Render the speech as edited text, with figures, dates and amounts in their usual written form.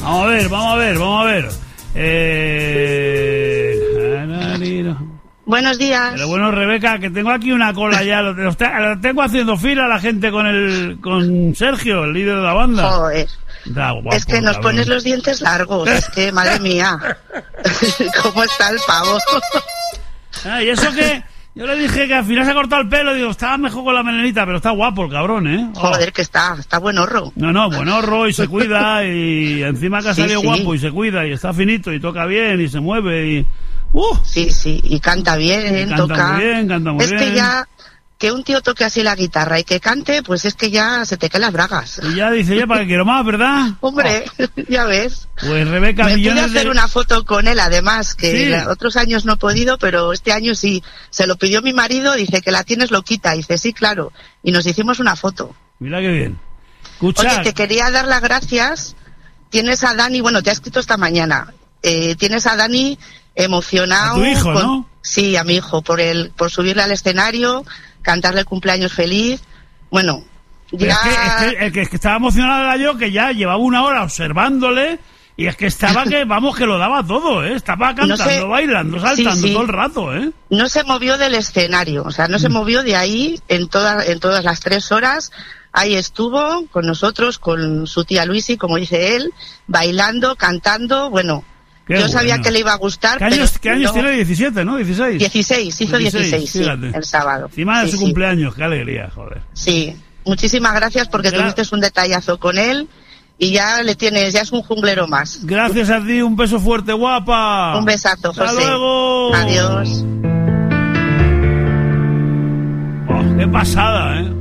Vamos a ver. Buenos días. Pero bueno, Rebeca, que tengo aquí una cola ya. Lo tengo haciendo fila la gente con Sergio, el líder de la banda. Joder. Guapo, es que nos pones los dientes largos. Es que, madre mía. ¿Cómo está el pavo? Y eso que yo le dije que al final se ha cortado el pelo. Digo, estaba mejor con la melenita, pero está guapo el cabrón, ¿eh? Joder, que está buen horro. No, buen horro y se cuida. Y encima que ha salido guapo y se cuida y está finito y toca bien y se mueve y... Sí, y canta bien, canta muy bien. Es que ya, que un tío toque así la guitarra y que cante, pues es que ya se te caen las bragas. Y ya dice, ya para que quiero más, ¿verdad? Hombre, ya ves. Pues Rebeca, me pude hacer una foto con él, además, que ¿Sí? Otros años no he podido, pero este año sí. Se lo pidió mi marido, dice que la tienes loquita. Dice, sí, claro. Y nos hicimos una foto. Mira qué bien. Escucha. Oye, te quería dar las gracias. Tienes a Dani, bueno, te ha escrito esta mañana. Tienes a Dani emocionado. A tu hijo, ¿no? Sí, a mi hijo, por subirle al escenario, cantarle el cumpleaños feliz. Bueno, ya... Es que estaba emocionado era yo, que ya llevaba una hora observándole, y es que estaba que lo daba todo, ¿eh? Estaba cantando, bailando, saltando todo el rato, ¿eh? No se movió del escenario, o sea, no se movió de ahí en todas las 3 horas. Ahí estuvo con nosotros, con su tía Luisi, como dice él, bailando, cantando, bueno... Yo sabía que le iba a gustar. ¿Qué años tiene? 17, ¿no? 16. 16, hizo 16, sí, el sábado. Encima de su cumpleaños, qué alegría, joder. Sí, muchísimas gracias porque tuviste un detallazo con él y ya es un junglero más. Gracias a ti, un beso fuerte, guapa. Un besazo, José. Hasta luego. Adiós. Qué pasada, ¿eh?